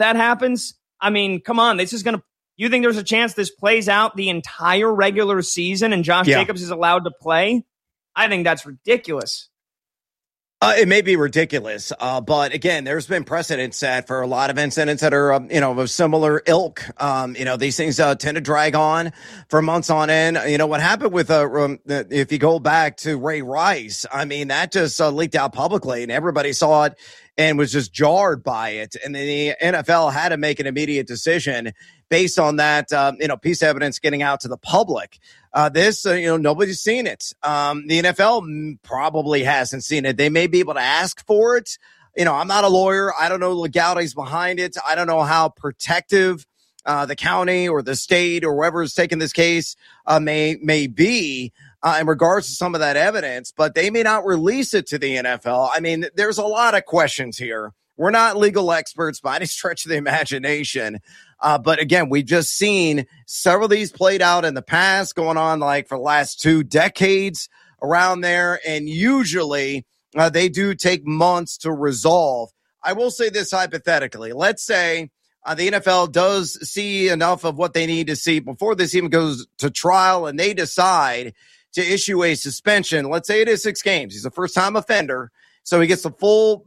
that happens, I mean, come on, you think there's a chance this plays out the entire regular season and Josh Jacobs is allowed to play? I think that's ridiculous. It may be ridiculous, but again, there's been precedent set for a lot of incidents that are, of similar ilk. These things tend to drag on for months on end. What happened with, if you go back to Ray Rice, I mean, that just leaked out publicly and everybody saw it and was just jarred by it. And the NFL had to make an immediate decision based on that, piece of evidence getting out to the public. Nobody's seen it. The NFL probably hasn't seen it. They may be able to ask for it. I'm not a lawyer. I don't know the legalities behind it. I don't know how protective the county or the state or whoever is taking this case may be in regards to some of that evidence, but they may not release it to the NFL. I mean, there's a lot of questions here. We're not legal experts by any stretch of the imagination. But again, we've just seen several of these played out in the past, going on like for the last 2 decades around there. And usually they do take months to resolve. I will say this hypothetically. Let's say the NFL does see enough of what they need to see before this even goes to trial and they decide to issue a suspension. Let's say it is 6 games. He's a first-time offender. So he gets the full,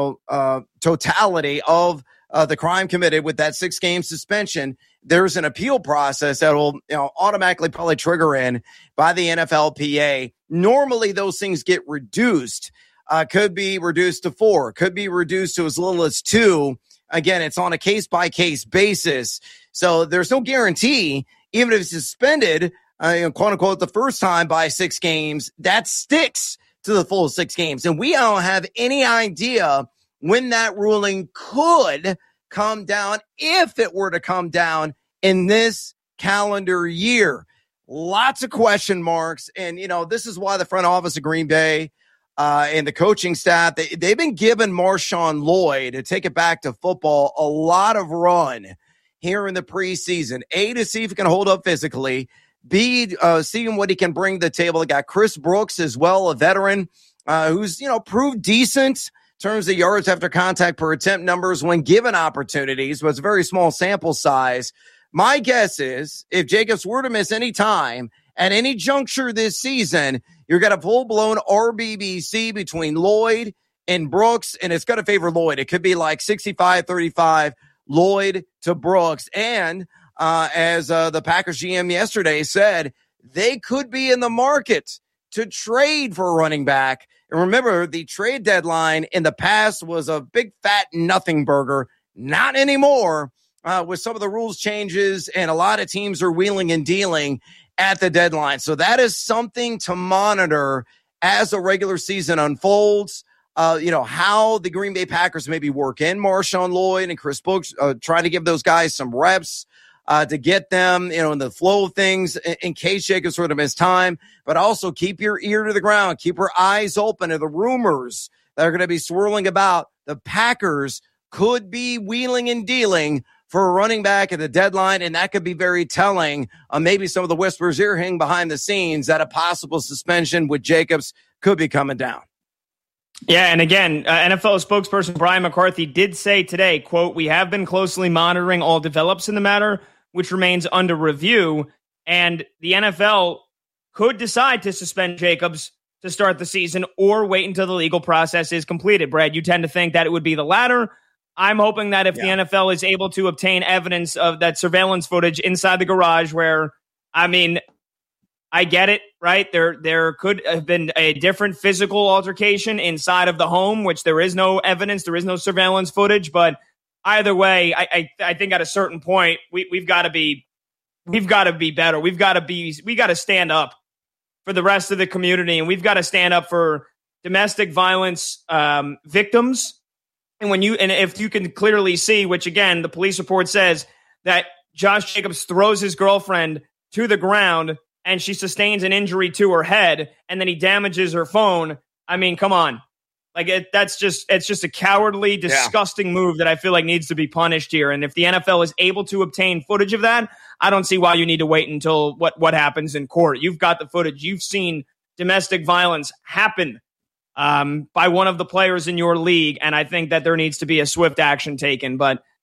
totality of the crime committed with that 6-game suspension. There's an appeal process that will, automatically probably trigger in by the NFLPA. Normally, those things get reduced. Could be reduced to 4. Could be reduced to as little as 2. Again, it's on a case-by-case basis. So there's no guarantee, even if it's suspended, quote unquote, the first time by 6 games, that sticks to the full 6 games. And we don't have any idea when that ruling could come down, if it were to come down in this calendar year. Lots of question marks. And, this is why the front office of Green Bay and the coaching staff, they've been giving Marshawn Lloyd, to take it back to football, a lot of run here in the preseason. A, to see if he can hold up physically. B, seeing what he can bring to the table. They got Chris Brooks as well, a veteran who's, proved decent in terms of yards after contact per attempt numbers when given opportunities, but it's a very small sample size. My guess is if Jacobs were to miss any time at any juncture this season, you're going to full-blown RBBC between Lloyd and Brooks, and it's going to favor Lloyd. It could be like 65-35, Lloyd to Brooks. And as the Packers GM yesterday said, they could be in the market to trade for a running back. And remember, the trade deadline in the past was a big fat nothing burger. Not anymore, with some of the rules changes, and a lot of teams are wheeling and dealing at the deadline. So that is something to monitor as the regular season unfolds. How the Green Bay Packers maybe work in Marshawn Lloyd and Chris Brooks, try to give those guys some reps to get them, in the flow of things in case Jacobs sort of miss time. But also keep your ear to the ground. Keep your eyes open to the rumors that are going to be swirling about. The Packers could be wheeling and dealing for a running back at the deadline, and that could be very telling on maybe some of the whispers you're hearing behind the scenes that a possible suspension with Jacobs could be coming down. Yeah, and again, NFL spokesperson Brian McCarthy did say today, quote, "We have been closely monitoring all develops in the matter, which remains under review." And the NFL could decide to suspend Jacobs to start the season or wait until the legal process is completed. Brad, you tend to think that it would be the latter. I'm hoping that if the NFL is able to obtain evidence of that surveillance footage inside the garage where, I get it, right? There could have been a different physical altercation inside of the home, which there is no evidence, there is no surveillance footage. But either way, I think at a certain point we've got to be better. We got to stand up for the rest of the community, and we've got to stand up for domestic violence victims. And if you can clearly see, which again the police report says that Josh Jacobs throws his girlfriend to the ground and she sustains an injury to her head, and then he damages her phone. Come on. It's just a cowardly, disgusting move that I feel like needs to be punished here. And if the NFL is able to obtain footage of that, I don't see why you need to wait until what happens in court. You've got the footage. You've seen domestic violence happen by one of the players in your league, and I think that there needs to be a swift action taken. But